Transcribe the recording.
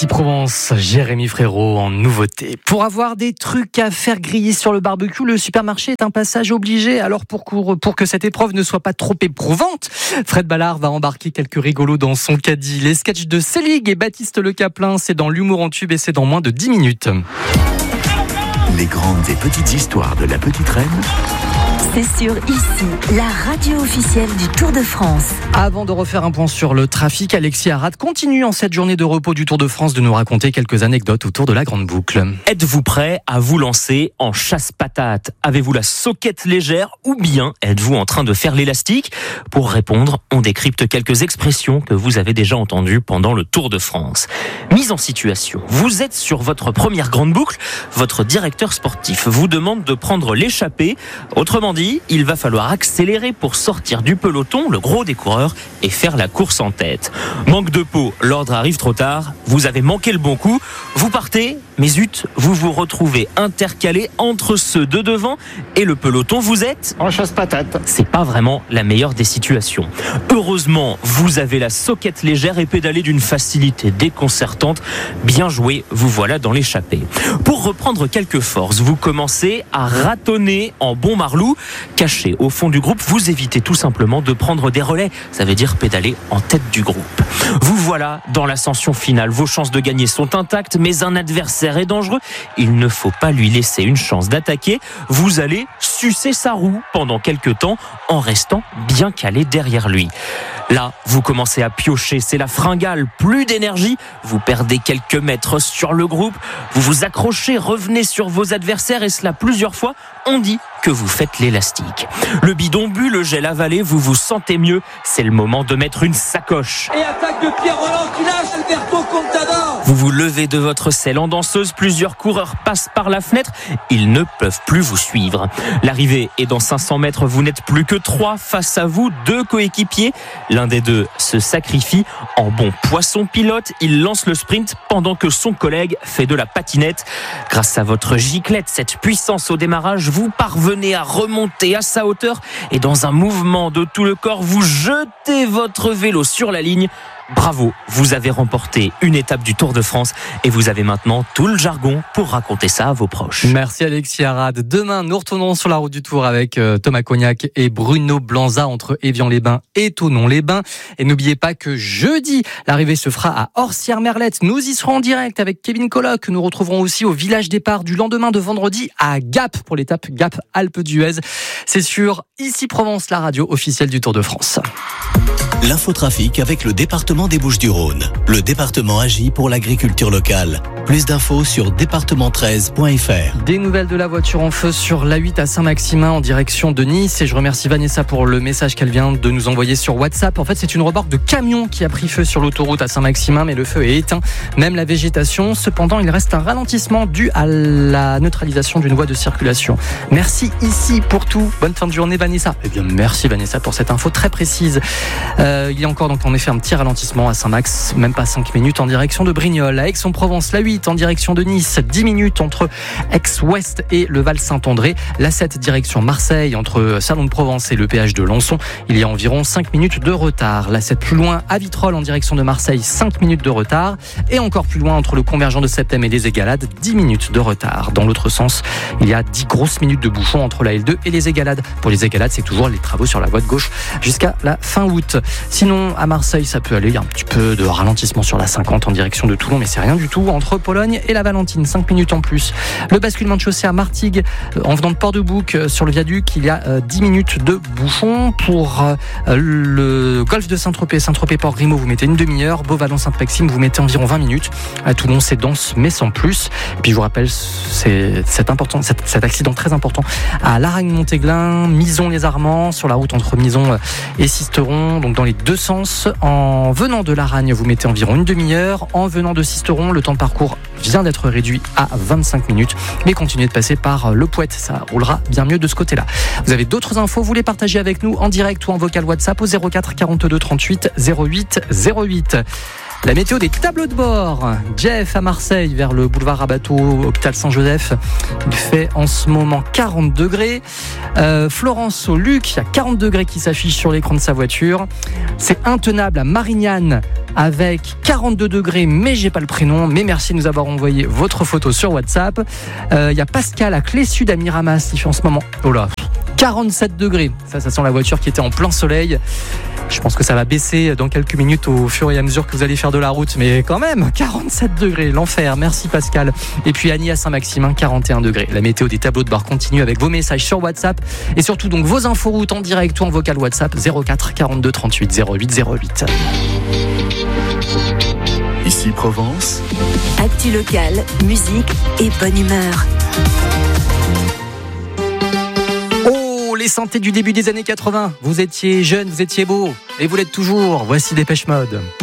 Ici Provence, Jérémy Frérot en nouveauté. Pour avoir des trucs à faire griller sur le barbecue, le supermarché est un passage obligé. Alors pour que cette épreuve ne soit pas trop éprouvante, Fred Ballard va embarquer quelques rigolos dans son caddie. Les sketchs de Selig et Baptiste Le Caplin, c'est dans l'humour en tube et c'est dans moins de 10 minutes. Les grandes et petites histoires de la Petite Reine. C'est sur ICI, la radio officielle du Tour de France. Avant de refaire un point sur le trafic, Alexis Arad continue en cette journée de repos du Tour de France de nous raconter quelques anecdotes autour de la grande boucle. Êtes-vous prêt à vous lancer en chasse-patate ? Avez-vous la soquette légère ou bien êtes-vous en train de faire l'élastique ? Pour répondre, on décrypte quelques expressions que vous avez déjà entendues pendant le Tour de France. Mise en situation, vous êtes sur votre première grande boucle, votre directeur sportif vous demande de prendre l'échappée, autrement dit, il va falloir accélérer pour sortir du peloton, le gros des coureurs, et faire la course en tête. Manque de peau, l'ordre arrive trop tard, vous avez manqué le bon coup, vous partez, mais zut, vous vous retrouvez intercalé entre ceux de devant et le peloton, vous êtes en chasse-patate. C'est pas vraiment la meilleure des situations. Heureusement, vous avez la soquette légère et pédalez d'une facilité déconcertante. Bien joué, vous voilà dans l'échappée. Pour reprendre quelques forces, vous commencez à ratonner en bon marlou. Caché au fond du groupe, vous évitez tout simplement de prendre des relais. Ça veut dire pédaler en tête du groupe. Vous voilà dans l'ascension finale. Vos chances de gagner sont intactes, mais un adversaire est dangereux. Il ne faut pas lui laisser une chance d'attaquer. Vous allez sucer sa roue pendant quelques temps en restant bien calé derrière lui. Là, vous commencez à piocher, c'est la fringale, plus d'énergie, vous perdez quelques mètres sur le groupe, vous vous accrochez, revenez sur vos adversaires et cela plusieurs fois, on dit que vous faites l'élastique. Le bidon bu, le gel avalé, vous vous sentez mieux, c'est le moment de mettre une sacoche. Et attaque de Pierre Roland qui lâche Alberto Contador. Vous vous levez de votre selle en danseuse, plusieurs coureurs passent par la fenêtre, ils ne peuvent plus vous suivre. L'arrivée est dans 500 mètres, vous n'êtes plus que 3 face à vous, 2 coéquipiers. L'un des deux se sacrifie. En bon poisson pilote, il lance le sprint pendant que son collègue fait de la patinette. Grâce à votre giclette, cette puissance au démarrage, vous parvenez à remonter à sa hauteur et dans un mouvement de tout le corps, vous jetez votre vélo sur la ligne. Bravo, vous avez remporté une étape du Tour de France et vous avez maintenant tout le jargon pour raconter ça à vos proches. Merci Alexis Arad. Demain, nous retournons sur la route du Tour avec Thomas Cognac et Bruno Blanza entre Évian-les-Bains et Thonon-les-Bains. Et n'oubliez pas que jeudi, l'arrivée se fera à Orsières-Merlette. Nous y serons en direct avec Kevin Colloc. Nous retrouverons aussi au village départ du lendemain de vendredi à Gap pour l'étape Gap Alpes d'Huez. C'est sur Ici Provence, la radio officielle du Tour de France. L'infotrafic avec le département des Bouches-du-Rhône. Le département agit pour l'agriculture locale. Plus d'infos sur département13.fr. Des nouvelles de la voiture en feu sur l'A8 à Saint-Maximin en direction de Nice. Et je remercie Vanessa pour le message qu'elle vient de nous envoyer sur WhatsApp. En fait, c'est une remorque de camion qui a pris feu sur l'autoroute à Saint-Maximin, mais le feu est éteint. Même la végétation. Cependant, il reste un ralentissement dû à la neutralisation d'une voie de circulation. Merci ici pour tout. Bonne fin de journée, Vanessa. Eh bien, merci Vanessa pour cette info très précise. Il y a encore donc en effet un petit ralentissement à Saint-Max, même pas 5 minutes en direction de Brignoles. À Aix-en-Provence, l'A8 en direction de Nice, 10 minutes entre Aix-Ouest et le Val-Saint-André. L'A7 direction Marseille entre Salon de Provence et le péage de Lançon. Il y a environ 5 minutes de retard. L'A7 plus loin à Vitrolles en direction de Marseille, 5 minutes de retard. Et encore plus loin entre le convergent de Septem et les Égalades, 10 minutes de retard. Dans l'autre sens, il y a 10 grosses minutes de bouchon entre la L2 et les Égalades. Pour les Égalades, c'est toujours les travaux sur la voie de gauche jusqu'à la fin août. Sinon, à Marseille, ça peut aller. Il y a un petit peu de ralentissement sur la 50 en direction de Toulon, mais c'est rien du tout. Entre Pologne et la Valentine, 5 minutes en plus. Le basculement de chaussée à Martigues, en venant de Port-de-Bouc, sur le viaduc, il y a 10 minutes de bouchon. Pour le golfe de Saint-Tropez, Saint-Tropez-Port-Grimaud, vous mettez une demi-heure. Beauvallon-Sainte-Maxime, vous mettez environ 20 minutes. À Toulon, c'est dense, mais sans plus. Et puis, je vous rappelle, c'est cet accident très important à Laragne-Montéglin, Mison-les-Armands, sur la route entre Mison et Sisteron, donc dans les deux sens. En venant de Laragne, vous mettez environ une demi-heure. En venant de Sisteron, le temps de parcours vient d'être réduit à 25 minutes. Mais continuez de passer par le Pouet, ça roulera bien mieux de ce côté-là. Vous avez d'autres infos, vous les partagez avec nous en direct ou en vocal WhatsApp au 04 42 38 08 08. La météo des tableaux de bord. Jeff à Marseille, vers le boulevard Rabateau, hôpital Saint-Joseph. Il fait en ce moment 40 degrés. Florence au Luc, il y a 40 degrés qui s'affichent sur l'écran de sa voiture. C'est intenable à Marignane avec 42 degrés, mais j'ai pas le prénom. Mais merci de nous avoir envoyé votre photo sur WhatsApp. Il y a Pascal à Clé Sud à Miramas, il fait en ce moment. Oh là, 47 degrés. Ça sent la voiture qui était en plein soleil. Je pense que ça va baisser dans quelques minutes au fur et à mesure que vous allez faire de la route. Mais quand même, 47 degrés, l'enfer. Merci Pascal. Et puis Annie à Saint-Maximin, 41 degrés. La météo des tableaux de bord continue avec vos messages sur WhatsApp. Et surtout donc vos inforoutes en direct ou en vocal WhatsApp 04 42 38 08 08. Ici Provence. Actu locale, musique et bonne humeur. Les synthés du début des années 80. Vous étiez jeune, vous étiez beau, et vous l'êtes toujours. Voici Dépêche Mode.